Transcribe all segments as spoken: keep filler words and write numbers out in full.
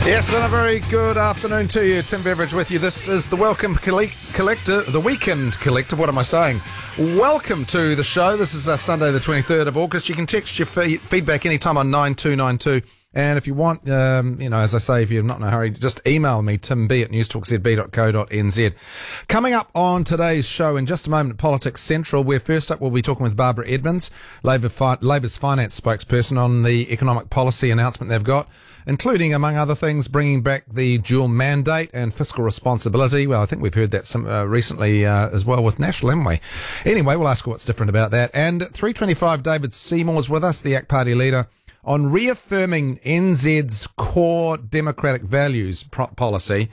Yes, and a very good afternoon to you. Tim Beveridge with you. This is the Welcome Collect- Collector, the Weekend Collective. What am I saying? Welcome to the show. This is uh, Sunday the twenty-third of August. You can text your fe- feedback anytime on nine two nine two. And if you want, um, you know, as I say, if you're not in a hurry, just email me, timb at newstalk z b dot co dot n z. Coming up on today's show in just a moment, Politics Central, where first up we'll be talking with Barbara Edmonds, Labour fi- Labour's finance spokesperson, on the economic policy announcement they've got, including, among other things, bringing back the dual mandate and fiscal responsibility. Well, I think we've heard that some, uh, recently uh, as well with National, haven't we? Anyway, we'll ask her what's different about that. And at three twenty-five, David Seymour's with us, the A C T Party leader, on reaffirming N Z's core democratic values pro- policy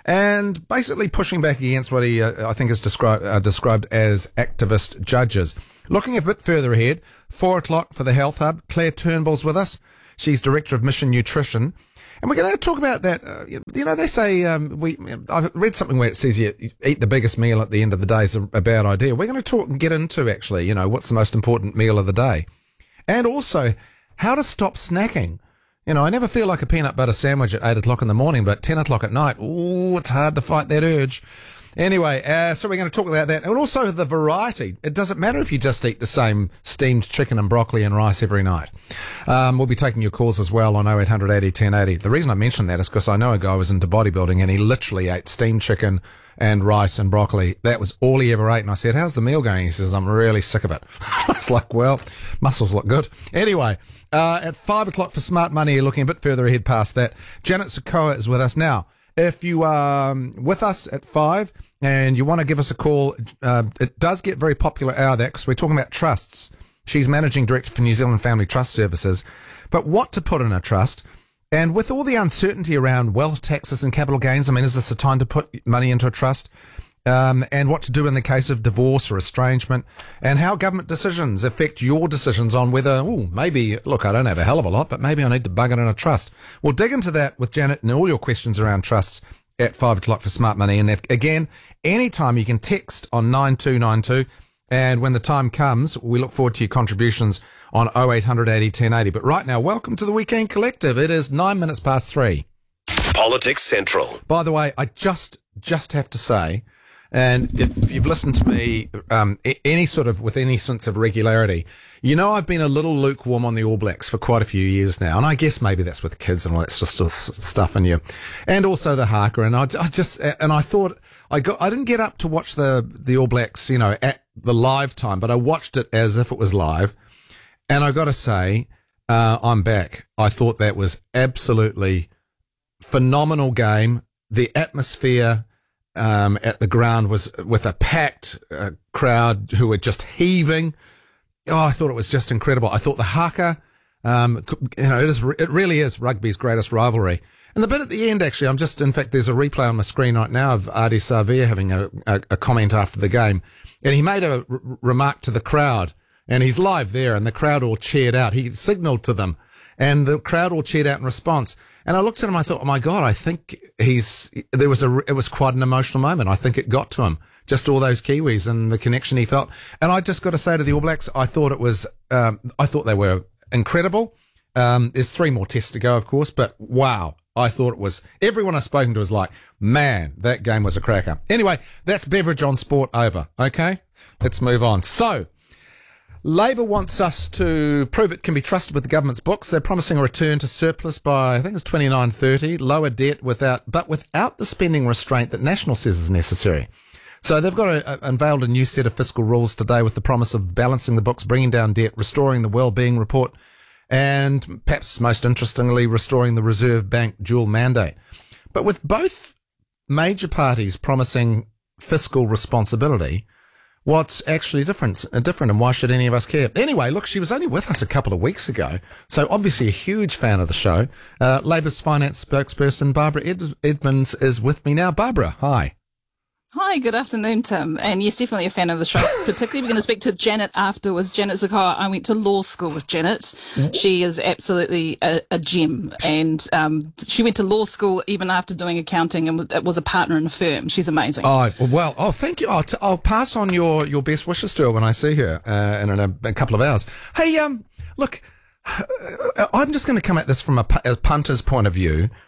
and basically pushing back against what he, uh, I think, is described uh, described as activist judges. Looking a bit further ahead, four o'clock for the Health Hub, Claire Turnbull's with us. She's Director of Mission Nutrition. And we're going to talk about that. Uh, you know, they say, um, we, I've read something where it says you eat the biggest meal at the end of the day is a, a bad idea. We're going to talk and get into, actually, you know, what's the most important meal of the day. And also, how to stop snacking. You know, I never feel like a peanut butter sandwich at eight o'clock in the morning, but ten o'clock at night, ooh, it's hard to fight that urge. Anyway, uh, so we're going to talk about that. And also the variety. It doesn't matter if you just eat the same steamed chicken and broccoli and rice every night. Um, we'll be taking your calls as well on oh eight hundred eighty ten eighty. The reason I mention that is because I know a guy who was into bodybuilding and he literally ate steamed chicken and rice and broccoli. That was all he ever ate. And I said, how's the meal going? He says, I'm really sick of it. I was like, well, muscles look good. Anyway, uh, at five o'clock for Smart Money, you're looking a bit further ahead past that. Janet Sokoa is with us now. If you are um, with us at five and you want to give us a call, uh, it does get very popular out of that because we're talking about trusts. She's Managing Director for New Zealand Family Trust Services. But what to put in a trust? And with all the uncertainty around wealth taxes and capital gains, I mean, is this the time to put money into a trust? Um, and what to do in the case of divorce or estrangement, and how government decisions affect your decisions on whether, oh, maybe, look, I don't have a hell of a lot, but maybe I need to bug it in a trust. We'll dig into that with Janet and all your questions around trusts at five o'clock for Smart Money. And if, again, anytime you can text on nine two nine two, and when the time comes, we look forward to your contributions on oh eight hundred eighty ten eighty. But right now, welcome to the Weekend Collective. It is nine minutes past three. Politics Central. By the way, I just, just have to say, and if you've listened to me, um, any sort of, with any sense of regularity, you know, I've been a little lukewarm on the All Blacks for quite a few years now. And I guess maybe that's with kids and all that sort of stuff in you. And also the haka. And I, I just, and I thought I got, I didn't get up to watch the, the All Blacks, you know, at the live time, but I watched it as if it was live. And I got to say, uh, I'm back. I thought that was absolutely phenomenal game. The atmosphere, Um, at the ground was with a packed uh, crowd who were just heaving. Oh, I thought it was just incredible. I thought the haka, um, you know, it is, it really is rugby's greatest rivalry. And the bit at the end, actually, I'm just, in fact, there's a replay on my screen right now of Adi Savia having a, a, a comment after the game. And he made a r- remark to the crowd, and he's live there, and the crowd all cheered out. He signaled to them, and the crowd all cheered out in response. And I looked at him, I thought, oh my God, I think he's, there was a, it was quite an emotional moment. I think it got to him, just all those Kiwis and the connection he felt. And I just got to say to the All Blacks, I thought it was, um, I thought they were incredible. Um, there's three more tests to go, of course, but wow. I thought it was, everyone I've spoken to was like, man, that game was a cracker. Anyway, that's Beveridge on Sport over. Okay. Let's move on. So, Labour wants us to prove it can be trusted with the government's books. They're promising a return to surplus by, I think it's twenty-nine thirty, lower debt without, but without the spending restraint that National says is necessary. So they've got a, a, unveiled a new set of fiscal rules today with the promise of balancing the books, bringing down debt, restoring the wellbeing report, and perhaps most interestingly, restoring the Reserve Bank dual mandate. But with both major parties promising fiscal responsibility, what's actually different, uh, different and why should any of us care? Anyway, look, she was only with us a couple of weeks ago, so obviously a huge fan of the show. Uh, Labour's finance spokesperson Barbara Ed- Edmonds is with me now. Barbara, hi. Hi, good afternoon, Tim. And yes, definitely a fan of the show. Particularly, we're going to speak to Janet afterwards. Janet Sokoa. I went to law school with Janet. She is absolutely a, a gem. And um, she went to law school even after doing accounting and was a partner in a firm. She's amazing. Oh, well, oh, thank you. I'll, t- I'll pass on your, your best wishes to her when I see her uh, in a, a couple of hours. Hey, um, look, I'm just going to come at this from a, a punter's point of view.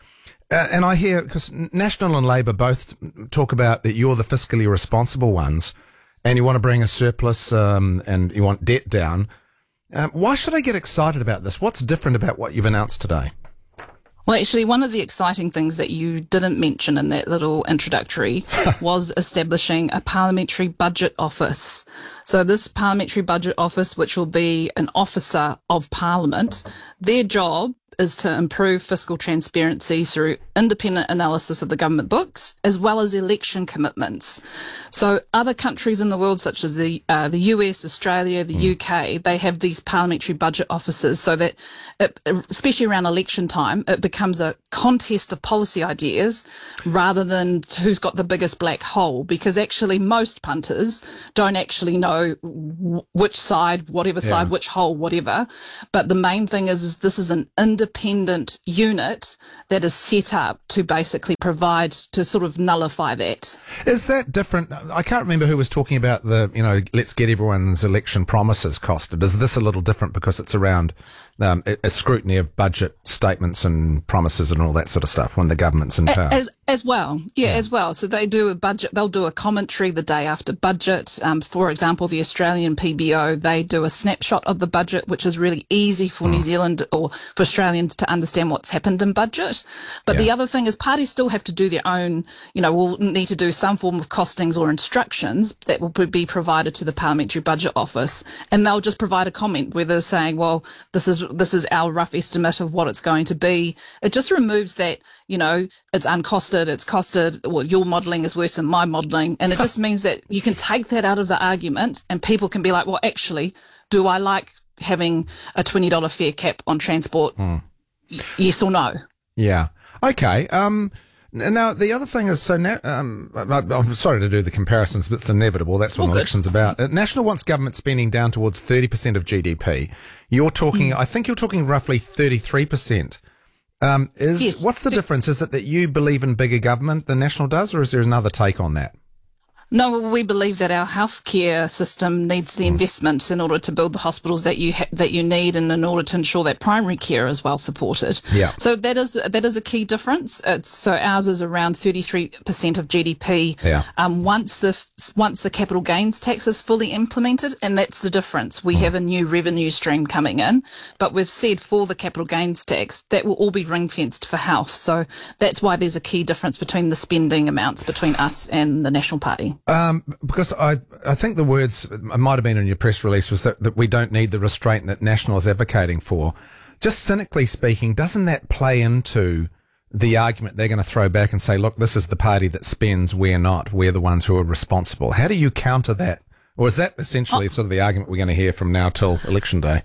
Uh, and I hear, because National and Labor both talk about that you're the fiscally responsible ones and you want to bring a surplus um, and you want debt down. Um, why should I get excited about this? What's different about what you've announced today? Well, actually, one of the exciting things that you didn't mention in that little introductory was establishing a parliamentary budget office. So this parliamentary budget office, which will be an officer of Parliament, their job is to improve fiscal transparency through independent analysis of the government books, as well as election commitments. So other countries in the world, such as the uh, the U S, Australia, the mm. U K, they have these parliamentary budget offices so that, it, especially around election time, it becomes a contest of policy ideas rather than who's got the biggest black hole, because actually most punters don't actually know which side, whatever yeah. side, which hole, whatever. But the main thing is, is this is an independent independent unit that is set up to basically provide, to sort of nullify that. Is that different? I can't remember who was talking about the, you know, let's get everyone's election promises costed. Is this a little different because it's around um, a, a scrutiny of budget statements and promises and all that sort of stuff when the government's in power? As, as well, yeah, yeah, as well. So they do a budget, they'll do a commentary the day after budget. Um, for example, the Australian P B O, they do a snapshot of the budget, which is really easy for mm. New Zealand or for Australians to understand what's happened in budget. But yeah. the other thing is parties still have to do their own, you know, will need to do some form of costings or instructions that will be provided to the Parliamentary Budget Office. And they'll just provide a comment where they're saying, well, this is, this is our rough estimate of what it's going to be. It just removes that, you know, it's uncosted, it's costed, well, your modelling is worse than my modelling. And it just means that you can take that out of the argument and people can be like, well, actually, do I like having a twenty dollars fare cap on transport? Mm. Yes or no? Yeah. Okay. Um, now, the other thing is, so now, um, I'm sorry to do the comparisons, but it's inevitable. That's what an election's about. Uh, National wants government spending down towards thirty percent of G D P. You're talking, mm. I think you're talking roughly thirty-three percent. Um, is, yes. What's the difference? Is it that you believe in bigger government than National does, or is there another take on that? No, well, we believe that our healthcare system needs the investment in order to build the hospitals that you ha- that you need, and in order to ensure that primary care is well supported. Yeah. So that is that is a key difference. It's, so ours is around thirty-three percent of G D P. Yeah. Um, once the once the capital gains tax is fully implemented, and that's the difference. We mm. have a new revenue stream coming in, but we've said for the capital gains tax that will all be ring fenced for health. So that's why there's a key difference between the spending amounts between us and the National Party. Um, because I, I think the words, it might have been in your press release, was that, that we don't need the restraint that National is advocating for. Just cynically speaking, doesn't that play into the argument they're going to throw back and say, look, this is the party that spends, we're not, we're the ones who are responsible? How do you counter that? Or is that essentially oh. sort of the argument we're going to hear from now till election day?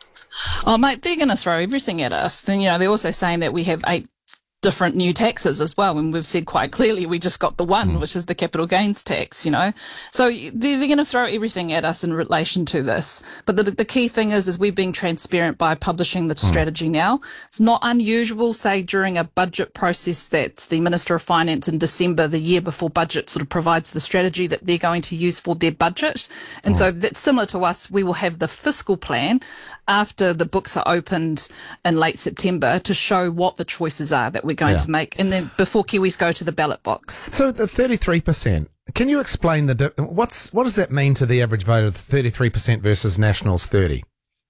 Oh, mate, they're going to throw everything at us. Then, you know, they're also saying that we have eight different new taxes as well, and we've said quite clearly we just got the one, mm. which is the capital gains tax, you know. So they're, they're going to throw everything at us in relation to this. But the the key thing is, is we're being transparent by publishing the mm. strategy now. It's not unusual, say, during a budget process that the Minister of Finance in December, the year before budget, sort of provides the strategy that they're going to use for their budget. And mm. so that's similar to us. We will have the fiscal plan after the books are opened in late September to show what the choices are that we're going yeah. to make, and then before Kiwis go to the ballot box. So the thirty-three percent, can you explain the what's what does that mean to the average voter, the thirty-three percent versus National's thirty?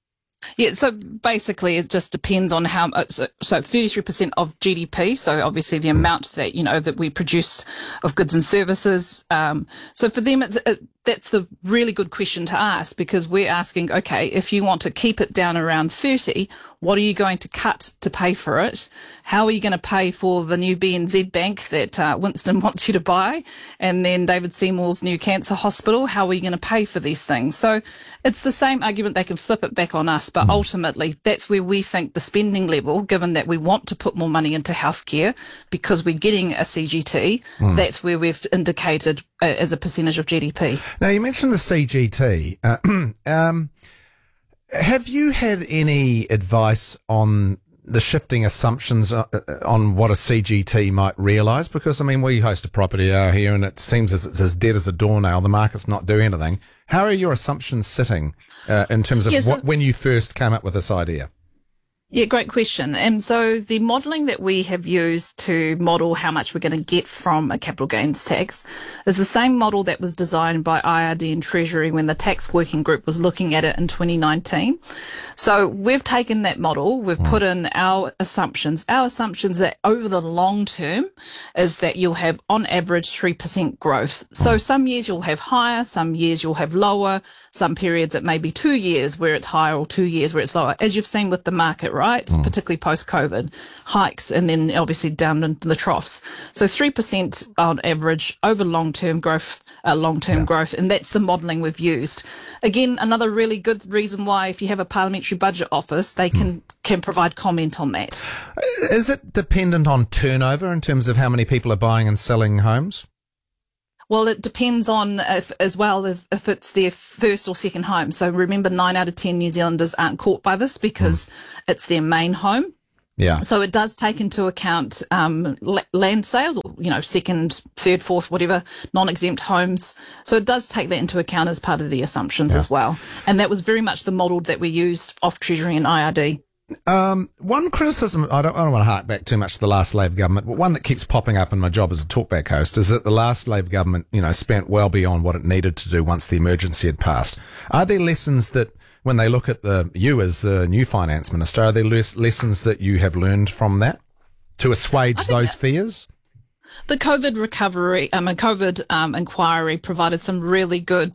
Yeah, so basically it just depends on how much, so, so thirty-three percent of G D P, so obviously the amount that, you know, that we produce of goods and services. Um, so for them, it's, it, that's the really good question to ask, because we're asking, okay, if you want to keep it down around thirty, what are you going to cut to pay for it? How are you going to pay for the new B N Z Bank that uh, Winston wants you to buy? And then David Seymour's new cancer hospital? How are you going to pay for these things? So it's the same argument. They can flip it back on us, but mm. ultimately that's where we think the spending level, given that we want to put more money into healthcare because we're getting a C G T, mm. that's where we've indicated uh, as a percentage of G D P. Now, you mentioned the C G T. Uh, um, have you had any advice on the shifting assumptions on what a C G T might realise? Because, I mean, we host a property hour here and it seems as it's as dead as a doornail. The market's not doing anything. How are your assumptions sitting uh, in terms of yes, what, when you first came up with this idea? Yeah, great question. And so the modelling that we have used to model how much we're going to get from a capital gains tax is the same model that was designed by I R D and Treasury when the tax working group was looking at it in twenty nineteen. So we've taken that model, we've put in our assumptions. Our assumptions that over the long term is that you'll have on average three percent growth. So some years you'll have higher, some years you'll have lower, some periods it may be two years where it's higher or two years where it's lower, as you've seen with the market, right? Mm. Particularly post-COVID, hikes and then obviously down into the troughs. So three percent on average over long-term growth, uh, long-term yeah. growth, and that's the modelling we've used. Again, another really good reason why if you have a parliamentary budget office, they can, mm. can provide comment on that. Is it dependent on turnover in terms of how many people are buying and selling homes? Well, it depends on if, as well if, if it's their first or second home. So remember, nine out of ten New Zealanders aren't caught by this because mm. it's their main home. Yeah. So it does take into account um, la- land sales, or you know, second, third, fourth, whatever, non-exempt homes. So it does take that into account as part of the assumptions yeah. as well. And that was very much the model that we used off Treasury and I R D. Um, one criticism, I don't, I don't want to hark back too much to the last Labor government, but one that keeps popping up in my job as a talkback host is that the last Labor government, you know, spent well beyond what it needed to do once the emergency had passed. Are there lessons that, when they look at the you as the new finance minister, are there les- lessons that you have learned from that to assuage those that- fears? The COVID recovery, um, a COVID um, inquiry provided some really good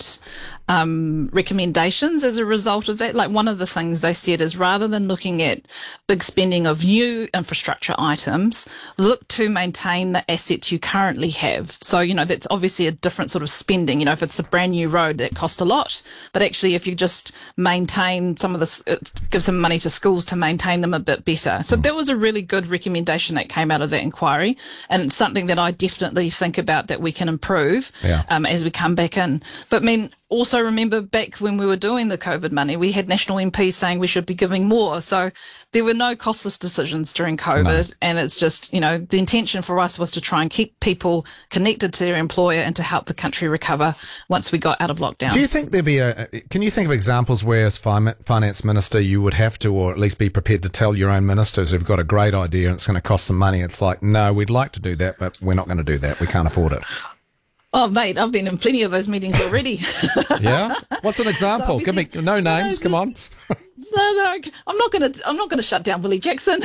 um, recommendations as a result of that. Like one of the things they said is rather than looking at big spending of new infrastructure items, look to maintain the assets you currently have. So, you know, that's obviously a different sort of spending. You know, if it's a brand new road, that costs a lot. But actually, if you just maintain some of this, give some money to schools to maintain them a bit better. So that was a really good recommendation that came out of that inquiry. And it's something that I definitely think about that we can improve yeah. um, as we come back in. But I mean, also remember back when we were doing the COVID money, we had national M Ps saying we should be giving more. So there were no costless decisions during COVID. No. And it's just, you know, the intention for us was to try and keep people connected to their employer and to help the country recover once we got out of lockdown. Do you think there'd be a, can you think of examples where as finance minister you would have to, or at least be prepared to tell your own ministers who've got a great idea and it's going to cost some money, it's like, no, we'd like to do that, but we're not going to do that. We can't afford it. Oh, mate, I've been in plenty of those meetings already. Yeah? What's an example? So Give me no names. Come on. No, no, I'm not going to. I'm not going to shut down Willie Jackson.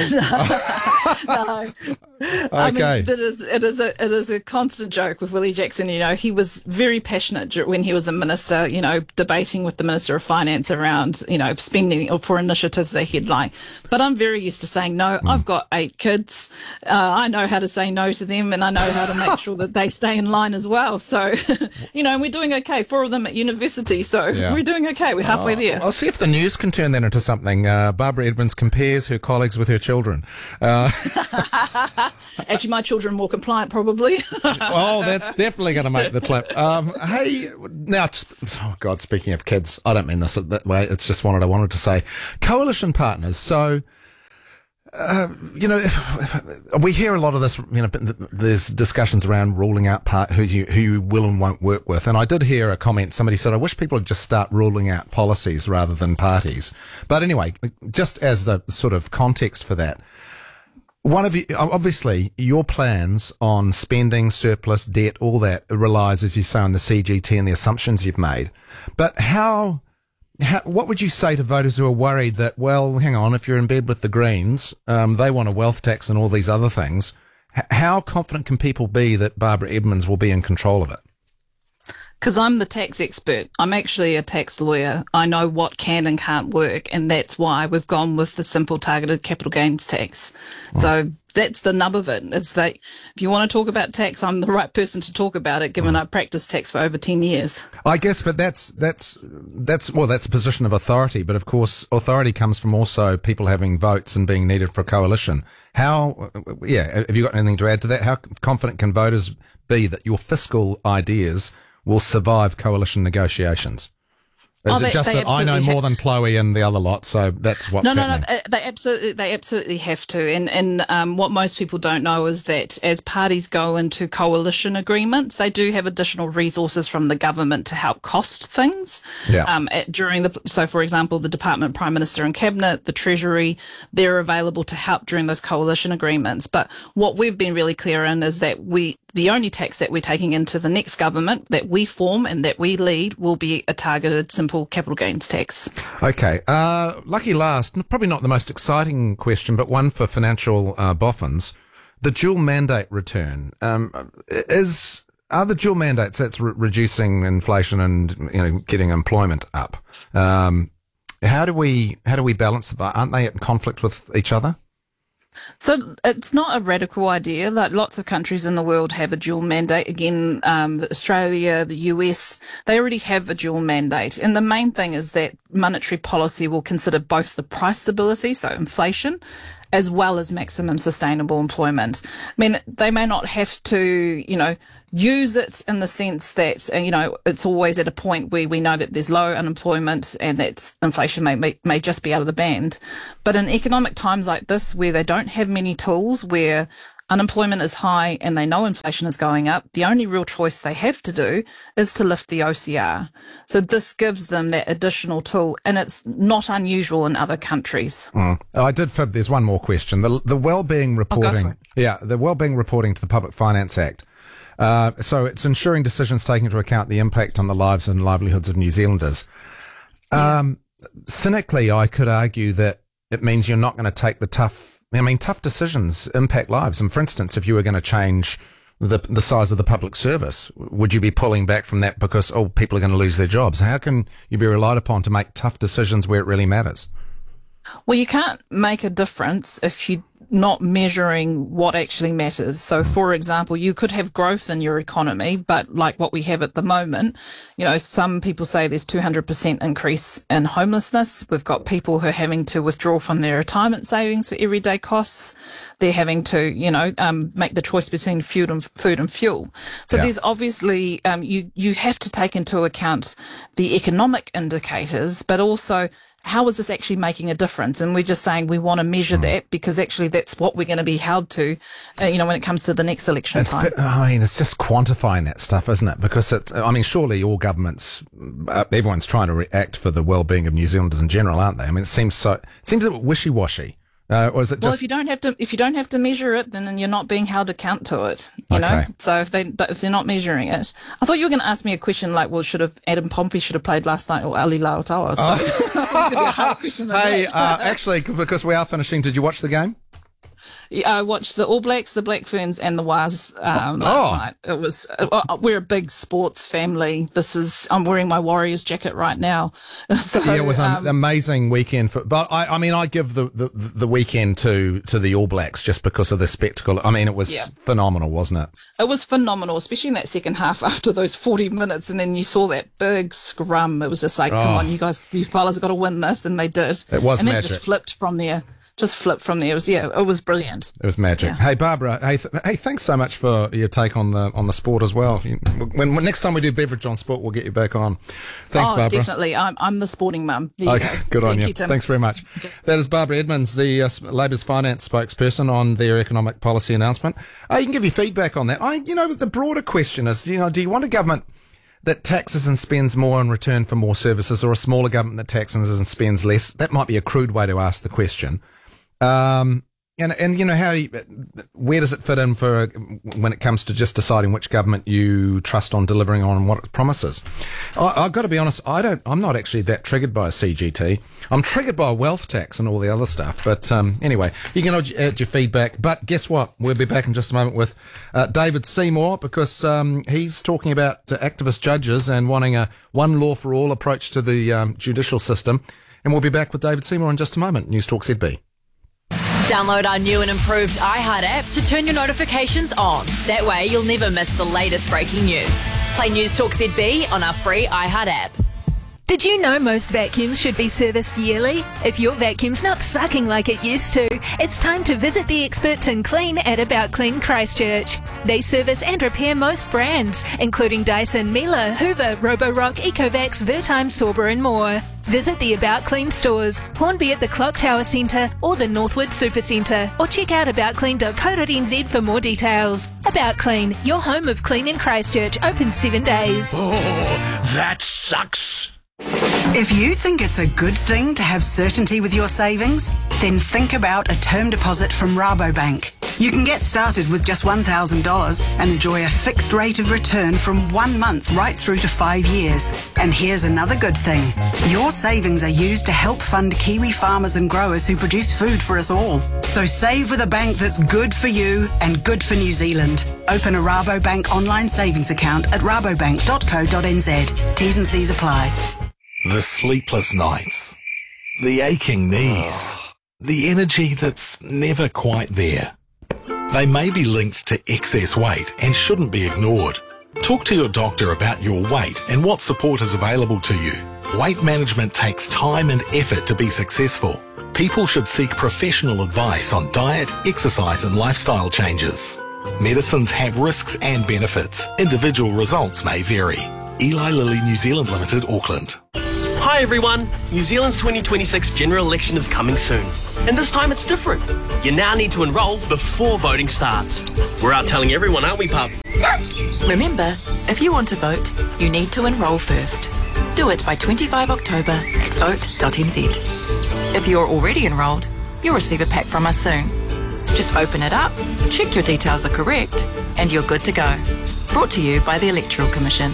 No. Okay. I mean, it is. It is a. It is a constant joke with Willie Jackson. You know, he was very passionate when he was a minister. You know, debating with the Minister of Finance around, you know, spending or for initiatives they headline. But I'm very used to saying no. Mm. I've got eight kids. Uh, I know how to say no to them, and I know how to make sure that they stay in line as well. So, you know, we're doing okay. Four of them at university, so yeah. we're doing okay. We're halfway there. I'll see if the news can turn that into something. Uh, Barbara Edmonds compares her colleagues with her children. Uh, Actually, my children are more compliant, probably. Oh, that's definitely going to make the clip. Um, hey, now, oh God, speaking of kids, I don't mean this that way. It's just what I wanted to say. Coalition partners. So, uh, you know, we hear a lot of this, you know, there's discussions around ruling out part, who you, who you will and won't work with. And I did hear a comment, somebody said, I wish people would just start ruling out policies rather than parties. But anyway, just as the sort of context for that, one of you, obviously, your plans on spending, surplus, debt, all that relies, as you say, on the C G T and the assumptions you've made. But how, how what would you say to voters who are worried that, well, hang on, if you're in bed with the Greens, um, they want a wealth tax and all these other things. H- how confident can people be that Barbara Edmonds will be in control of it? Because I'm the tax expert. I'm actually a tax lawyer. I know what can and can't work, and that's why we've gone with the simple targeted capital gains tax. Mm. So that's the nub of it. It's that if you want to talk about tax, I'm the right person to talk about it, given mm. I've practiced tax for over ten years. I guess, but that's, that's, that's, well, that's a position of authority. But of course, authority comes from also people having votes and being needed for a coalition. How, yeah, have you got anything to add to that? How confident can voters be that your fiscal ideas will survive coalition negotiations? Is Oh, it they- just they that I know absolutely more ha- than Chloe and the other lot, so that's what's No, no, happening? no. uh, They absolutely, they absolutely have to. And and um, what most people don't know is that as parties go into coalition agreements, they do have additional resources from the government to help cost things. Yeah. Um, at, during the so, for example, the Department, Prime Minister, and Cabinet, the Treasury, they're available to help during those coalition agreements. But what we've been really clear in is that we. The only tax that we're taking into the next government that we form and that we lead will be a targeted, simple capital gains tax. Okay. Uh, lucky last, probably not the most exciting question, but one for financial uh, boffins. The dual mandate return. Um, is are the dual mandates that's re- reducing inflation and you know getting employment up? Um, how do we how do we balance that? Aren't they in conflict with each other? So it's not a radical idea. Like lots of countries in the world have a dual mandate. Again, um, Australia, the U S, they already have a dual mandate. And the main thing is that monetary policy will consider both the price stability, so inflation, as well as maximum sustainable employment. I mean, they may not have to, you know, use it in the sense that, uh, you know, it's always at a point where we know that there's low unemployment and that inflation may, may, may just be out of the band. But in economic times like this, where they don't have many tools, where unemployment is high and they know inflation is going up, the only real choice they have to do is to lift the O C R. So this gives them that additional tool, and it's not unusual in other countries. Mm. Oh, I did fib. There's one more question. The the wellbeing reporting. it. Yeah, the wellbeing reporting to the Public Finance Act. Uh, so it's ensuring decisions taking into account the impact on the lives and livelihoods of New Zealanders. Um, cynically, I could argue that it means you're not going to take the tough, I mean, tough decisions impact lives. And for instance, if you were going to change the the size of the public service, would you be pulling back from that because, oh, people are going to lose their jobs? How can you be relied upon to make tough decisions where it really matters? Well, you can't make a difference if you're not measuring what actually matters. So, for example, you could have growth in your economy, but like what we have at the moment, you know, some people say there's two hundred percent increase in homelessness. We've got people who are having to withdraw from their retirement savings for everyday costs. They're having to, you know, um, make the choice between food and food and fuel. So Yeah. there's obviously, um, you, you have to take into account the economic indicators, but also how is this actually making a difference? And we're just saying we want to measure Mm. that because actually that's what we're going to be held to, uh, you know, when it comes to the next election It's, time. I mean, it's just quantifying that stuff, isn't it? Because it, I mean, surely all governments, uh, everyone's trying to react for the well-being of New Zealanders in general, aren't they? I mean, it seems so, it seems a bit wishy-washy. Uh, or is it Well, just? if you don't have to, if you don't have to measure it, then, then you're not being held account to it. You know. Okay. So if they if they're not measuring it, I thought you were going to ask me a question like, well, should have Adam Pompey should have played last night or Ali Lauatawa? So it's going to be a hard question. of Hey, that. uh, actually, because we are finishing, did you watch the game? Yeah, I watched the All Blacks, the Black Ferns, and the Waz um, last Oh. night. It was uh, we're a big sports family. This is I'm wearing my Warriors jacket right now. So, Yeah, it was an um, amazing weekend. For, but I, I mean, I give the, the, the weekend to, to the All Blacks just because of the spectacle. I mean, it was Yeah. phenomenal, wasn't it? It was phenomenal, especially in that second half after those forty minutes, and then you saw that big scrum. It was just like, come Oh. on, you guys, you fellas got to win this, and they did. It was and then it magic. just flipped from there. Just flipped from there. It was yeah, it was brilliant. It was magic. Yeah. Hey, Barbara. Hey, th- hey, thanks so much for your take on the on the sport as well. You- When, when next time we do beverage on sport, we'll get you back on. Thanks, oh, Barbara. definitely. I'm I'm the sporting mum. There you Okay, go. good on Thank you. Tim. Thanks very much. That is Barbara Edmonds, the uh, Labour's finance spokesperson, on their economic policy announcement. Uh, you can give your feedback on that. I, you know, the broader question is, you know, do you want a government that taxes and spends more in return for more services, or a smaller government that taxes and spends less? That might be a crude way to ask the question. Um, and, and, you know, how, you, where does it fit in for when it comes to just deciding which government you trust on delivering on what it promises? I, I've got to be honest, I don't, I'm not actually that triggered by a C G T. I'm triggered by a wealth tax and all the other stuff. But, um, anyway, you can add, add your feedback. But guess what? We'll be back in just a moment with, uh, David Seymour, because, um, he's talking about uh, activist judges and wanting a one law for all approach to the, um, judicial system. And we'll be back with David Seymour in just a moment. News Talk Z B. Download our new and improved iHeart app to turn your notifications on. That way you'll never miss the latest breaking news. Play News Talk Z B on our free iHeart app. Did you know most vacuums should be serviced yearly? If your vacuum's not sucking like it used to, it's time to visit the experts in clean at About Clean Christchurch. They service and repair most brands, including Dyson, Miele, Hoover, Roborock, Ecovacs, Vertime, Sauber and more. Visit the About Clean stores, Hornby at the Clock Tower Centre or the Northwood Supercentre, or check out about clean dot co dot n z for more details. About Clean, your home of clean in Christchurch, open seven days. Oh, that sucks. If you think it's a good thing to have certainty with your savings, then think about a term deposit from Rabobank. You can get started with just one thousand dollars and enjoy a fixed rate of return from one month right through to five years. And here's another good thing. Your savings are used to help fund Kiwi farmers and growers who produce food for us all. So save with a bank that's good for you and good for New Zealand. Open a Rabobank online savings account at rabobank dot co dot n z. T's and C's apply. The sleepless nights, the aching knees, the energy that's never quite there. They may be linked to excess weight and shouldn't be ignored. Talk to your doctor about your weight and what support is available to you. Weight management takes time and effort to be successful. People should seek professional advice on diet, exercise and lifestyle changes. Medicines have risks and benefits. Individual results may vary. Eli Lilly New Zealand Limited, Auckland. Hi everyone, New Zealand's twenty twenty-six general election is coming soon. And this time it's different. You now need to enrol before voting starts. We're out telling everyone, aren't we, pup? Remember, if you want to vote, you need to enrol first. Do it by the twenty-fifth of October at vote dot n z. If you're already enrolled, you'll receive a pack from us soon. Just open it up, check your details are correct, and you're good to go. Brought to you by the Electoral Commission.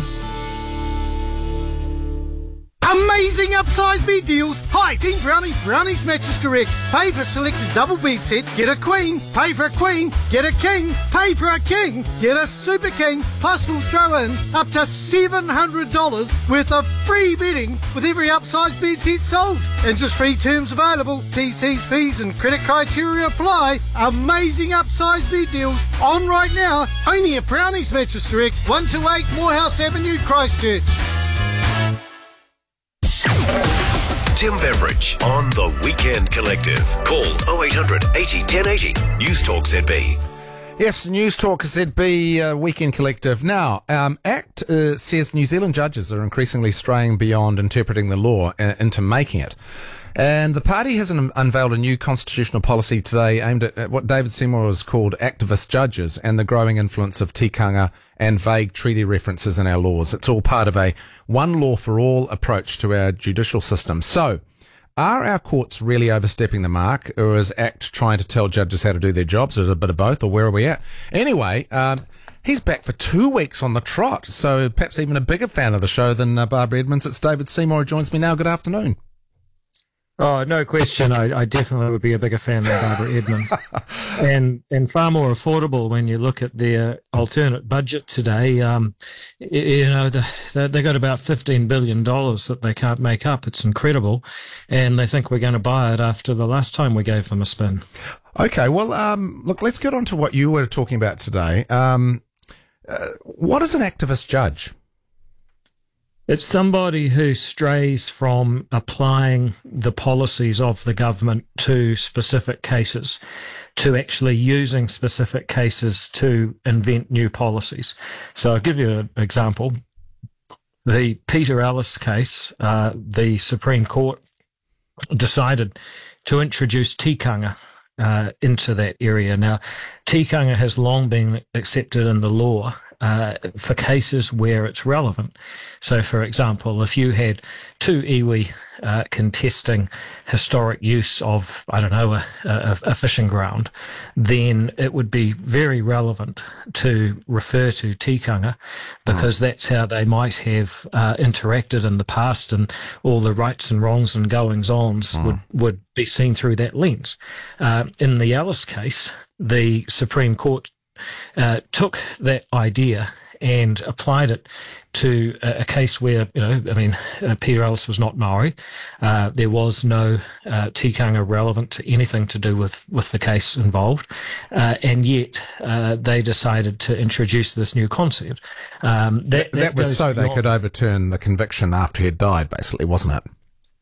Amazing upsize bed deals. Hi, Team Brownie, Brownie's Mattress Direct. Pay for a selected double bed set, get a queen. Pay for a queen, get a king. Pay for a king, get a super king. Plus we'll throw in up to seven hundred dollars worth of free bedding with every upsize bed set sold. Interest-free terms available. T Cs, fees and credit criteria apply. Amazing upsize bed deals on right now. Only at Brownie's Mattress Direct, one two eight Morehouse Avenue, Christchurch. Tim Beveridge on The Weekend Collective. Call oh eight hundred eighty ten eighty. News Talk Z B. Yes, News Talk Z B uh, Weekend Collective. Now, um, ACT uh, says New Zealand judges are increasingly straying beyond interpreting the law uh, into making it. And the party has un- unveiled a new constitutional policy today aimed at, at what David Seymour has called activist judges and the growing influence of tikanga and vague treaty references in our laws. It's all part of a one law for all approach to our judicial system. So, are our courts really overstepping the mark, or is ACT trying to tell judges how to do their jobs, or is it a bit of both, or where are we at? Anyway, um, he's back for two weeks on the trot, so perhaps even a bigger fan of the show than uh, Barbara Edmonds. It's David Seymour who joins me now. Good afternoon. Oh, no question. I, I definitely would be a bigger fan than Barbara Edmonds. and and far more affordable when you look at their alternate budget today. Um, you, you know, the, the, they got about fifteen billion dollars that they can't make up. It's incredible. And they think we're going to buy it after the last time we gave them a spin. Okay, well, um, look, let's get on to what you were talking about today. Um, uh, what is an activist judge? It's somebody who strays from applying the policies of the government to specific cases, to actually using specific cases to invent new policies. So I'll give you an example. The Peter Ellis case, uh, the Supreme Court decided to introduce tikanga uh, into that area. Now, tikanga has long been accepted in the law Uh, for cases where it's relevant. So, for example, if you had two iwi uh, contesting historic use of, I don't know, a, a, a fishing ground, then it would be very relevant to refer to tikanga, because mm. that's how they might have uh, interacted in the past, and all the rights and wrongs and goings-ons mm. would, would be seen through that lens. Uh, in the Ellis case, the Supreme Court Uh, took that idea and applied it to a, a case where, you know, I mean, uh, Peter Ellis was not Maori. Uh, there was no uh, tikanga relevant to anything to do with, with the case involved. Uh, and yet uh, they decided to introduce this new concept. Um, that, that, that was so they could overturn the conviction after he had died, basically, wasn't it?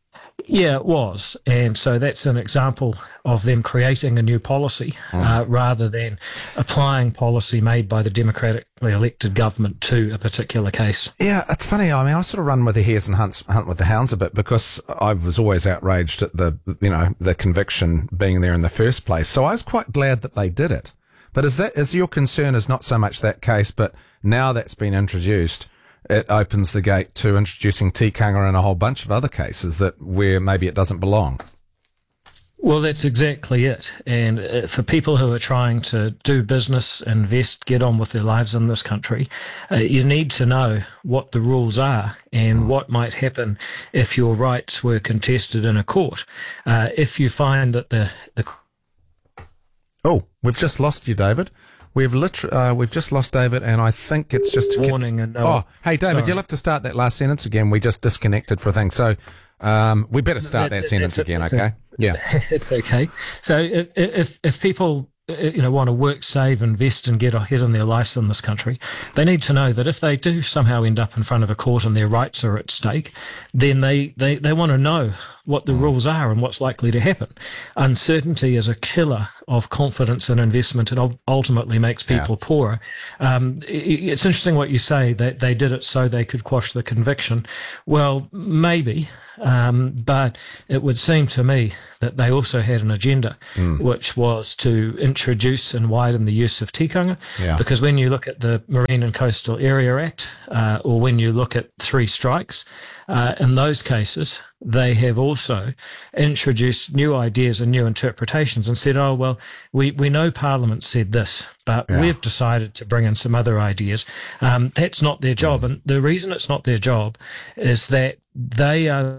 Yeah, it was. And so that's an example of them creating a new policy mm. uh, rather than applying policy made by the democratically elected government to a particular case. Yeah, it's funny. I mean, I sort of run with the hares and hunts, hunt with the hounds a bit because I was always outraged at the, you know, the conviction being there in the first place. So I was quite glad that they did it. But is that, is your concern is not so much that case, but now that's been introduced, it opens the gate to introducing tikanga and a whole bunch of other cases that where maybe it doesn't belong. Well, that's exactly it. And uh, for people who are trying to do business, invest, get on with their lives in this country, uh, you need to know what the rules are and mm. what might happen if your rights were contested in a court. Uh, if you find that the, the Oh, we've just lost you, David. We've literally, uh, we've just lost David, and I think it's just warning. And no, oh, hey, David, sorry. You'll have to start that last sentence again. We just disconnected for a thing, so um, we better start that, that sentence again, okay? Yeah, it's okay. So if if, if people you know want to work, save, invest, and get ahead in their lives in this country, they need to know that if they do somehow end up in front of a court and their rights are at stake, then they they, they want to know what the rules are and what's likely to happen. Uncertainty is a killer of confidence and investment. It ultimately makes people yeah. poorer. Um, it's interesting what you say, that they did it so they could quash the conviction. Well, maybe, um, but it would seem to me that they also had an agenda, mm. which was to introduce and widen the use of tikanga. Yeah. Because when you look at the Marine and Coastal Area Act, uh, or when you look at three strikes, uh, in those cases, they have also introduced new ideas and new interpretations and said, oh, well, we, we know Parliament said this, but yeah. we've decided to bring in some other ideas. Um, that's not their job. Mm. And the reason it's not their job is that they are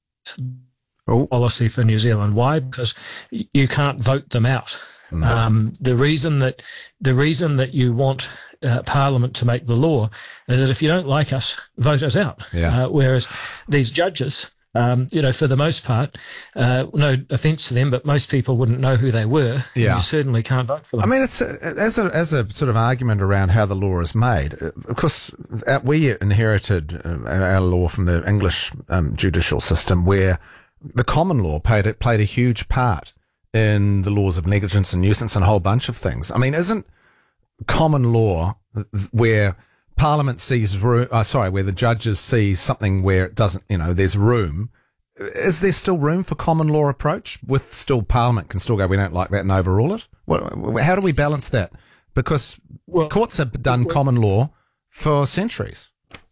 oh. policy for New Zealand. Why? Because you can't vote them out. Mm. Um, the reason that the reason that you want Uh, Parliament to make the law is that if you don't like us, vote us out. Yeah. Uh, whereas these judges, um, you know, for the most part, uh, no offence to them, but most people wouldn't know who they were. Yeah. You certainly can't vote for them. I mean, it's a, as a as a sort of argument around how the law is made. Of course, we inherited our law from the English um, judicial system, where the common law played played a huge part in the laws of negligence and nuisance and a whole bunch of things. I mean, isn't common law where Parliament sees room, uh, sorry, where the judges see something where it doesn't, you know, there's room. Is there still room for common law approach with still Parliament can still go, we don't like that and overrule it? What, how do we balance that? Because well, courts have done well, common law for centuries.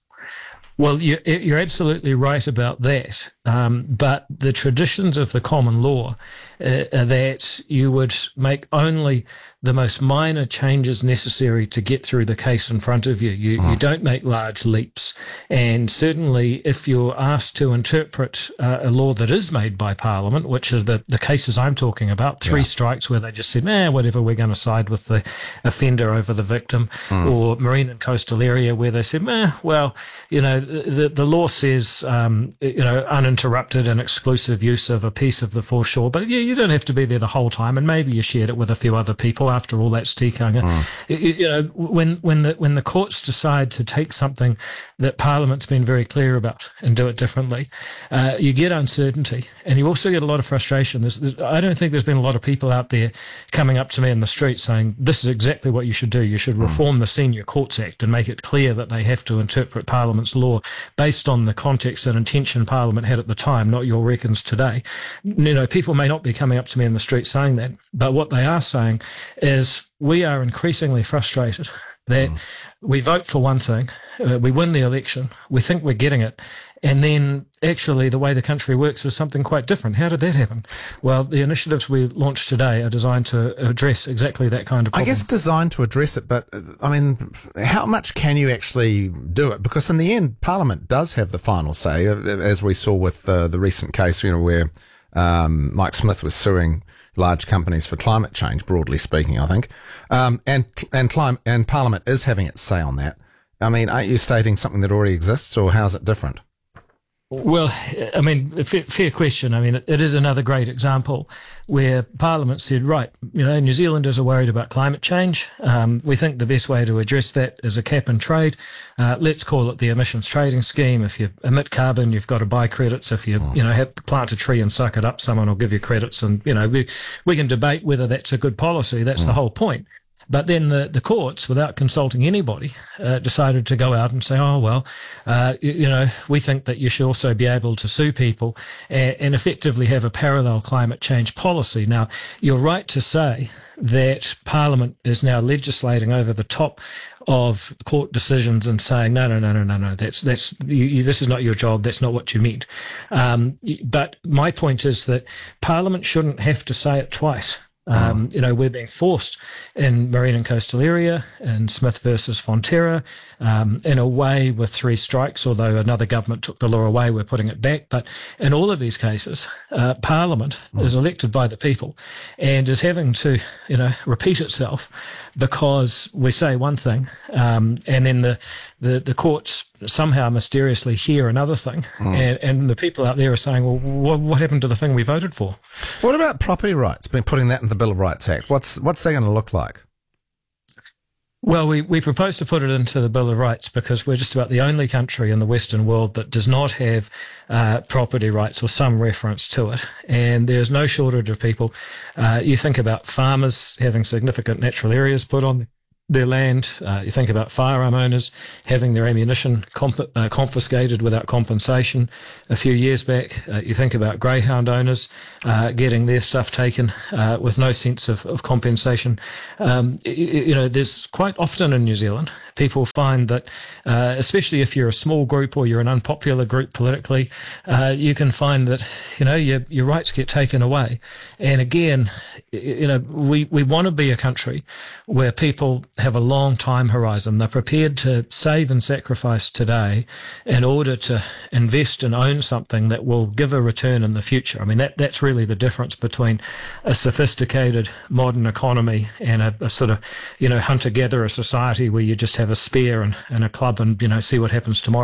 Well, you, you're absolutely right about that. Um, but the traditions of the common law uh, are that you would make only the most minor changes necessary to get through the case in front of you. You, mm. you don't make large leaps. And certainly if you're asked to interpret uh, a law that is made by Parliament, which is the, the cases I'm talking about, three yeah. strikes where they just said, eh, whatever, we're going to side with the offender over the victim, mm. or Marine and Coastal Area where they said, eh, well, you know, the, the law says, um, you know, uninterrupted and exclusive use of a piece of the foreshore, but yeah, you don't have to be there the whole time, and maybe you shared it with a few other people. After all, that's tikanga. Mm. You, you know, when when the when the courts decide to take something that Parliament's been very clear about and do it differently, uh, you get uncertainty, and you also get a lot of frustration. There's, there's, I don't think there's been a lot of people out there coming up to me in the street saying, "This is exactly what you should do. You should reform mm. the Senior Courts Act and make it clear that they have to interpret Parliament's law based on the context and intention Parliament had at the time, not your reckons today." You know, people may not be coming up to me in the street saying that, but what they are saying is we are increasingly frustrated that mm. we vote for one thing, uh, we win the election, we think we're getting it, and then actually the way the country works is something quite different. How did that happen? Well, the initiatives we launched today are designed to address exactly that kind of problem. I guess designed to address it, but I mean, how much can you actually do it? Because in the end, Parliament does have the final say, as we saw with uh, the recent case, you know, where um, Mike Smith was suing large companies for climate change, broadly speaking, I think. Um, and and clim- and Parliament is having its say on that. I mean, aren't you stating something that already exists, or how's it different? Well, I mean, fair, fair question. I mean, it, it is another great example where Parliament said, right, you know, New Zealanders are worried about climate change. Um, we think the best way to address that is a cap and trade. Uh, let's call it the emissions trading scheme. If you emit carbon, you've got to buy credits. If you, you know, have, plant a tree and suck it up, someone will give you credits. And, you know, we, we can debate whether that's a good policy. That's mm. the whole point. But then the, the courts, without consulting anybody, uh, decided to go out and say, oh, well, uh, you, you know, we think that you should also be able to sue people and, and effectively have a parallel climate change policy. Now, you're right to say that Parliament is now legislating over the top of court decisions and saying, no, no, no, no, no, no, that's, that's, you, you, this is not your job, that's not what you meant. Um, but my point is that Parliament shouldn't have to say it twice. Um, you know, we're being forced in marine and coastal area, in Smith versus Fonterra, um, in a way with three strikes, although another government took the law away, we're putting it back. But in all of these cases, uh, Parliament mm. is elected by the people and is having to, you know, repeat itself because we say one thing um, and then the, the, the courts somehow mysteriously hear another thing mm. and, and the people out there are saying, well, what, what happened to the thing we voted for? What about property rights? Been putting that in the Bill of Rights Act. What's what's that going to look like? Well, we, we propose to put it into the Bill of Rights because we're just about the only country in the Western world that does not have uh, property rights or some reference to it. And there's no shortage of people. Uh, you think about farmers having significant natural areas put on their land. Uh, you think about firearm owners having their ammunition comp- uh, confiscated without compensation a few years back. Uh, you think about greyhound owners uh, getting their stuff taken uh, with no sense of, of compensation. Um, you, you know, there's quite often in New Zealand, people find that, uh, especially if you're a small group or you're an unpopular group politically, uh, you can find that, you know, your, your rights get taken away. And again, you know, we, we want to be a country where people have a long time horizon. They're prepared to save and sacrifice today in order to invest and own something that will give a return in the future. I mean, that that's really the difference between a sophisticated modern economy and a, a sort of, you know, hunter-gatherer society where you just have a spear and, and a club and, you know, see what happens tomorrow.